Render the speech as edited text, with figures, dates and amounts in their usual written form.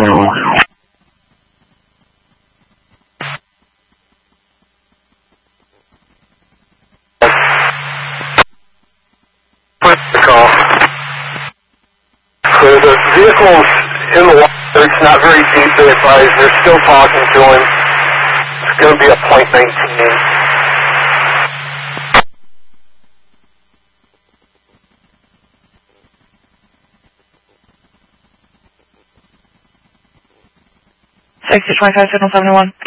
Call. So the vehicle's in the water. It's not very deep. They advise they're still talking to him. It's going to be a .19. Signal 71.